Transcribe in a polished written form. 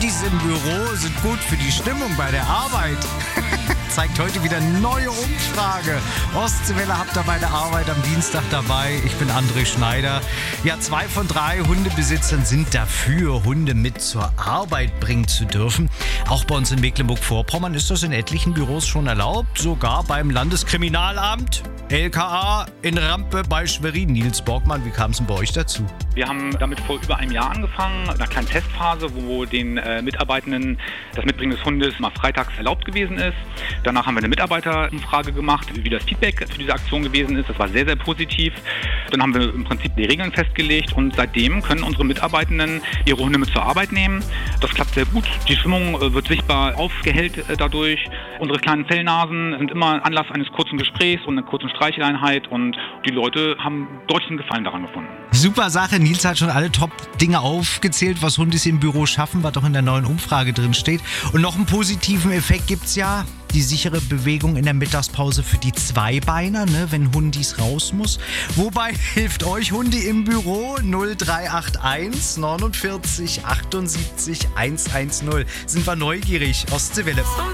Hundis im Büro sind gut für die Stimmung bei der Arbeit. Zeigt heute wieder eine neue Umfrage. Ostseewelle habt ihr bei der Arbeit am Dienstag dabei. Ich bin André Schneider. Ja, 2 von 3 Hundebesitzern sind dafür, Hunde mit zur Arbeit bringen zu dürfen. Auch bei uns in Mecklenburg-Vorpommern ist das in etlichen Büros schon erlaubt. Sogar beim Landeskriminalamt, LKA in Rampe bei Schwerin. Nils Borgmann, wie kam es denn bei euch dazu? Wir haben damit vor über einem Jahr angefangen, in einer kleinen Testphase, wo den Mitarbeitenden das Mitbringen des Hundes mal freitags erlaubt gewesen ist. Danach haben wir eine Mitarbeiterumfrage gemacht, wie das Feedback für diese Aktion gewesen ist. Das war sehr, sehr positiv. Dann haben wir im Prinzip die Regeln festgelegt und seitdem können unsere Mitarbeitenden ihre Hunde mit zur Arbeit nehmen. Das klappt sehr gut. Die Stimmung wird sichtbar aufgehellt dadurch. Unsere kleinen Fellnasen sind immer Anlass eines kurzen Gesprächs und einer kurzen Streicheleinheit und die Leute haben deutlichen Gefallen daran gefunden. Super Sache. Nils hat schon alle Top-Dinge aufgezählt, was Hundis im Büro schaffen, was doch in der neuen Umfrage drin steht. Und noch einen positiven Effekt gibt's ja. Die sichere Bewegung in der Mittagspause für die Zweibeiner, ne, wenn Hundis raus muss. Wobei hilft euch Hundi im Büro 0381 49 78 110. Sind wir neugierig. Ostseewelle.